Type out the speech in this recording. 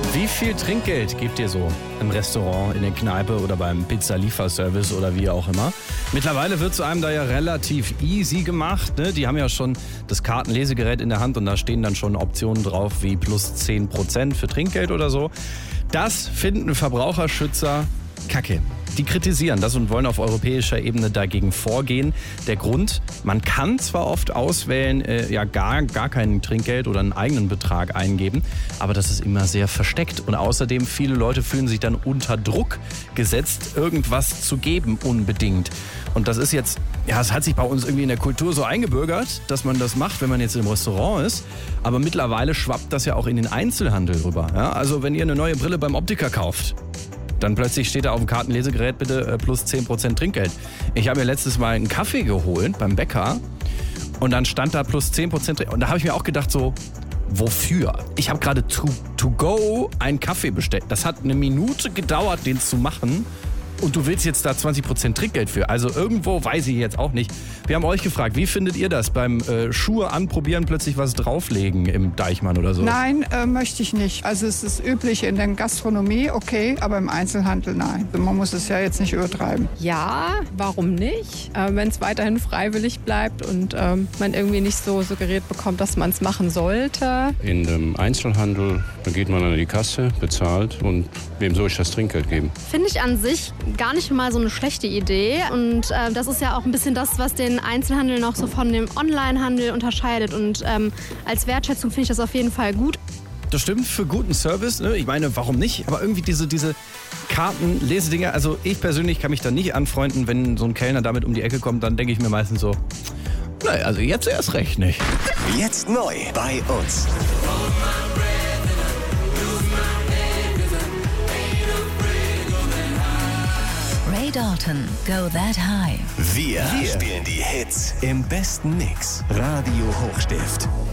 Wie viel Trinkgeld gebt ihr so im Restaurant, in der Kneipe oder beim Pizza-Lieferservice oder wie auch immer? Mittlerweile wird es einem da ja relativ easy gemacht. Ne? Die haben ja schon das Kartenlesegerät in der Hand und da stehen dann schon Optionen drauf wie plus 10% für Trinkgeld oder so. Das finden Verbraucherschützer kacke. Die kritisieren das und wollen auf europäischer Ebene dagegen vorgehen. Der Grund, man kann zwar oft auswählen, gar kein Trinkgeld oder einen eigenen Betrag eingeben, aber das ist immer sehr versteckt. Und außerdem, viele Leute fühlen sich dann unter Druck gesetzt, irgendwas zu geben unbedingt. Und das ist jetzt, es hat sich bei uns irgendwie in der Kultur so eingebürgert, dass man das macht, wenn man jetzt im Restaurant ist. Aber mittlerweile schwappt das ja auch in den Einzelhandel rüber. Ja? Also wenn ihr eine neue Brille beim Optiker kauft, dann plötzlich steht da auf dem Kartenlesegerät bitte plus 10% Trinkgeld. Ich habe mir letztes Mal einen Kaffee geholt beim Bäcker und dann stand da plus 10% Trinkgeld. Und da habe ich mir auch gedacht so, wofür? Ich habe gerade to go einen Kaffee bestellt. Das hat eine Minute gedauert, den zu machen. Und du willst jetzt da 20% Trinkgeld für. Also irgendwo weiß ich jetzt auch nicht. Wir haben euch gefragt, wie findet ihr das beim Schuhe anprobieren, plötzlich was drauflegen im Deichmann oder so? Nein, möchte ich nicht. Also es ist üblich in der Gastronomie, okay, aber im Einzelhandel nein. Man muss es ja jetzt nicht übertreiben. Ja, warum nicht? Wenn es weiterhin freiwillig bleibt und man irgendwie nicht so suggeriert bekommt, dass man es machen sollte. In dem Einzelhandel, da geht man an die Kasse, bezahlt und wem soll ich das Trinkgeld geben? Finde ich an sich gar nicht mal so eine schlechte Idee. Und das ist ja auch ein bisschen das, was den Einzelhandel noch so von dem Onlinehandel unterscheidet. Und als Wertschätzung finde ich das auf jeden Fall gut. Das stimmt, für guten Service, ne? Ich meine, warum nicht? Aber irgendwie diese Kartenlesedinger, also ich persönlich kann mich da nicht anfreunden, wenn so ein Kellner damit um die Ecke kommt, dann denke ich mir meistens so, naja, also jetzt erst recht nicht. Jetzt neu bei uns. Ray Dalton, Go That High. Wir spielen die Hits im besten Mix. Radio Hochstift.